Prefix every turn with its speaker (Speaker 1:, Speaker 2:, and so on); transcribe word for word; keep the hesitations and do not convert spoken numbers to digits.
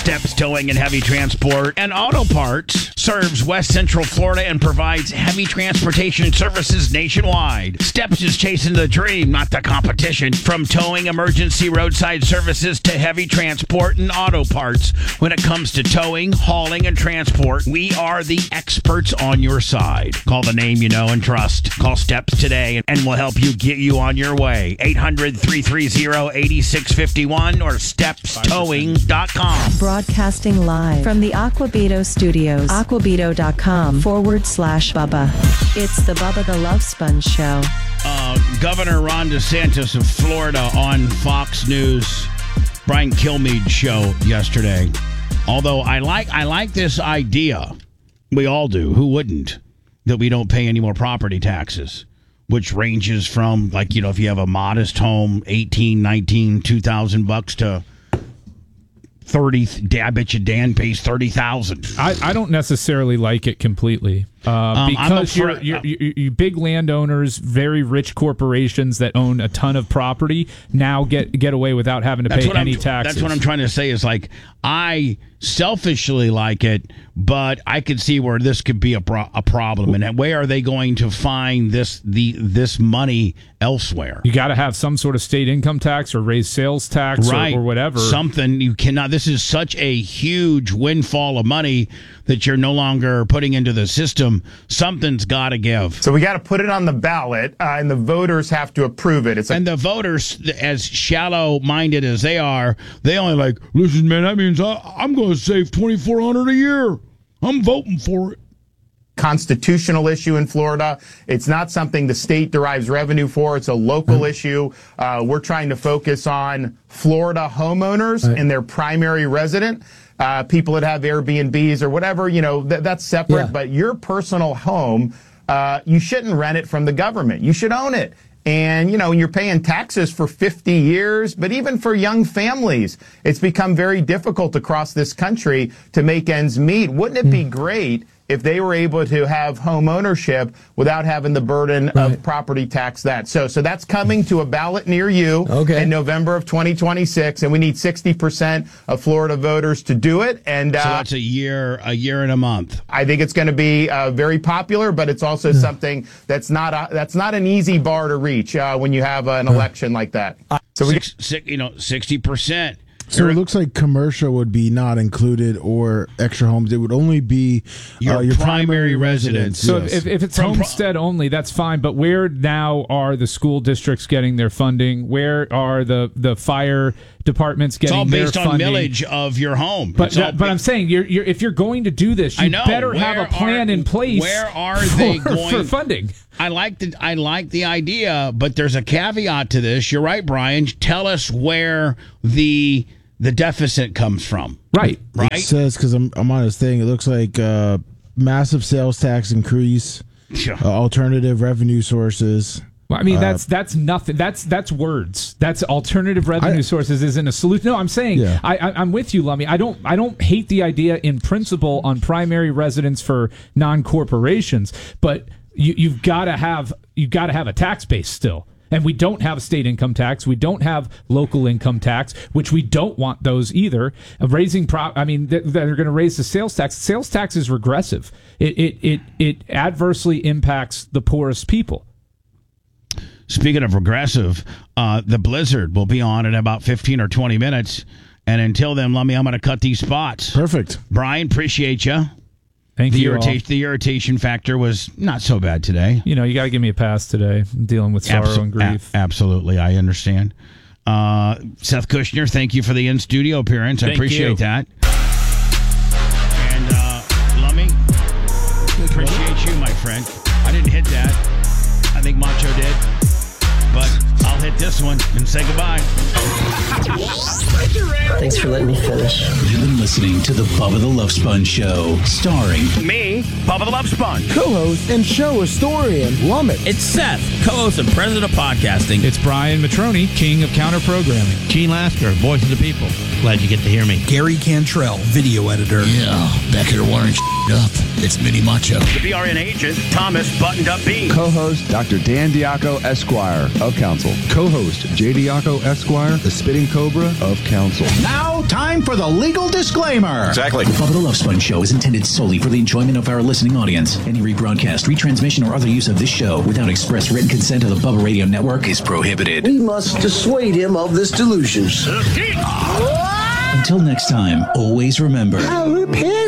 Speaker 1: Steps Towing and Heavy Transport and Auto Parts serves West Central Florida and provides heavy transportation services nationwide. Steps is chasing the dream, not the competition. From towing, emergency roadside services to heavy transport and auto parts. When it comes to towing, hauling, and transport, we are the experts on your side. Call the name you know and trust. Call Steps today and we'll help you get you on your way. eight hundred, three three zero, eight six five one or steps towing dot com.
Speaker 2: Broadcasting live from the Aquabito Studios. Aquabito.com forward slash Bubba. It's the Bubba the Love Sponge Show.
Speaker 1: Uh, Governor Ron DeSantis of Florida on Fox News, Brian Kilmeade show yesterday. Although I like I like this idea. We all do. Who wouldn't? That we don't pay any more property taxes, which ranges from, like, you know, if you have a modest home, eighteen, nineteen, two thousand bucks to thirty. I bet you Dan pays thirty thousand.
Speaker 3: I, I don't necessarily like it completely. Uh,
Speaker 1: Um, I'm
Speaker 3: because
Speaker 1: a fr-
Speaker 3: you're, you're, you're, you big landowners, very rich corporations that own a ton of property now get get away without having to
Speaker 1: That's
Speaker 3: pay
Speaker 1: what I'm-
Speaker 3: any taxes.
Speaker 1: That's what I'm trying to say is, like, I selfishly like it, but I could see where this could be a, pro- a problem. And where are they going to find this the this money elsewhere?
Speaker 3: You got to have some sort of state income tax or raise sales tax
Speaker 1: Right.
Speaker 3: or, or whatever.
Speaker 1: Something you cannot. This is such a huge windfall of money that you're no longer putting into the system. Something's got to give.
Speaker 4: So we got to put it on the ballot, uh, and the voters have to approve it. It's a-
Speaker 1: And the voters, as shallow-minded as they are, they only like, listen, man, that means I, I'm going to save twenty-four hundred dollars a year. I'm voting for it.
Speaker 4: constitutional issue in Florida. It's not something the state derives revenue for. It's a local issue. Uh, we're trying to focus on Florida homeowners
Speaker 5: Right.
Speaker 4: and their primary resident. Uh, people that have Airbnbs or whatever, you know, th- that's separate.
Speaker 5: Yeah.
Speaker 4: But your personal home, uh, you shouldn't rent it from the government. You should own it. And, you know, you're paying taxes for fifty years, but even for young families, it's become very difficult across this country to make ends meet. Wouldn't it be great if they were able to have home ownership without having the burden
Speaker 5: Right.
Speaker 4: of property tax that? So, so that's coming to a ballot near you
Speaker 5: Okay.
Speaker 4: in November of twenty twenty-six, and we need sixty percent of Florida voters to do it. And
Speaker 1: So
Speaker 4: uh,
Speaker 1: that's a year, a year and a month.
Speaker 4: I think it's going to be uh, very popular, but it's also something that's not a, that's not an easy bar to reach uh, when you have uh, an election like that. So we
Speaker 1: Six, six, you know, sixty percent.
Speaker 6: So it looks like commercial would be not included or extra homes. It would only be
Speaker 1: Your
Speaker 6: uh, your
Speaker 1: primary
Speaker 6: primary
Speaker 1: residence.
Speaker 3: So
Speaker 6: Yes.
Speaker 3: if, if it's
Speaker 1: From pro-
Speaker 3: homestead only, that's fine. But where now are the school districts getting their funding? Where are the, the fire departments
Speaker 1: It's
Speaker 3: getting
Speaker 1: all
Speaker 3: their
Speaker 1: based on
Speaker 3: funding?
Speaker 1: millage of your home.
Speaker 3: But
Speaker 1: It's all
Speaker 3: that, but
Speaker 1: ba-
Speaker 3: I'm saying, you're, you're, if you're going to do this, you
Speaker 1: I know.
Speaker 3: better have
Speaker 1: Where
Speaker 3: a plan
Speaker 1: are-
Speaker 3: in place.
Speaker 1: where are
Speaker 3: for,
Speaker 1: they going-
Speaker 3: for funding?
Speaker 1: I like the I like the idea, but there's a caveat to this. You're right, Brian. Tell us where the the deficit comes from.
Speaker 3: Right.
Speaker 1: Right.
Speaker 6: It says, because I'm, I'm on this thing, it looks like uh, massive sales tax increase,
Speaker 1: Sure.
Speaker 6: uh, alternative revenue sources.
Speaker 3: Well, I mean, that's that's nothing. That's that's words. That's alternative revenue
Speaker 6: I-
Speaker 3: sources isn't a solution. No, I'm saying
Speaker 6: Yeah.
Speaker 3: I, I, I'm with you, Lummy. I don't I don't hate the idea in principle on primary residence for non corporations, but you, you've got to have you've got to have a tax base still. And we don't have a state income tax. We don't have local income tax, which we don't want those either. Uh, Raising, pro- I mean, th- they're going to raise the sales tax. Sales tax is regressive. It it it it adversely impacts the poorest people.
Speaker 1: Speaking of regressive, uh, the blizzard will be on in about fifteen or twenty minutes. And until then, Lummy, I'm going to cut these spots.
Speaker 6: Perfect.
Speaker 1: Brian, appreciate you.
Speaker 3: Thank
Speaker 1: The
Speaker 3: you. all.
Speaker 1: irritation, the irritation factor was not so bad today.
Speaker 3: You know, you got to give me a pass today. I'm dealing with sorrow
Speaker 1: Abso-
Speaker 3: and grief.
Speaker 1: a- absolutely, I understand. Uh, Seth Kushner, thank you for the in studio appearance. I
Speaker 3: Thank
Speaker 1: appreciate
Speaker 3: you.
Speaker 1: that. And uh, Lummy, appreciate you, my friend. I didn't hit that. I think Macho did, but I'll hit this one and say goodbye.
Speaker 7: Thanks for letting me finish.
Speaker 8: You've been listening to the Bubba the Love Sponge Show, starring
Speaker 1: Me, Bubba the Love Sponge.
Speaker 5: Co-host and show historian, Lummit.
Speaker 9: It's Seth, co-host and president of podcasting.
Speaker 3: It's Brian Matroni, king of counter programming.
Speaker 9: Gene Lasker, voice of the people. Glad you get to hear me.
Speaker 8: Gary Cantrell, video editor.
Speaker 9: Yeah, back here wiring up.
Speaker 8: it's Mini Macho.
Speaker 1: The B R N agent, Thomas Buttoned Up Bean.
Speaker 7: Co-host, Doctor Dan Diaco, Esquire of Council. Co-host, J. Diaco, Esquire, the Spitting Cobra of Council.
Speaker 8: Now, time for the legal disclaimer.
Speaker 1: Exactly.
Speaker 8: The Bubba the Love Sponge Show is intended solely for the enjoyment of our listening audience. Any rebroadcast, retransmission, or other use of this show without express written consent of the Bubba Radio Network is prohibited.
Speaker 5: We must dissuade him of this delusion.
Speaker 8: Until next time, always remember...
Speaker 5: I'll repent.